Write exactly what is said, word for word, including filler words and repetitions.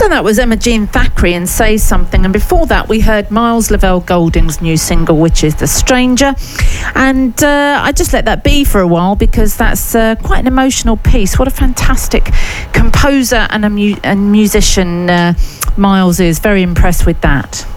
So that was Emma Jean Thackeray and Say Something, and before that we heard Miles Lavelle Golding's new single, which is The Stranger. And uh, I just let that be for a while because that's uh, quite an emotional piece. What a fantastic composer and a mu- and musician uh, Miles is. Very impressed with that.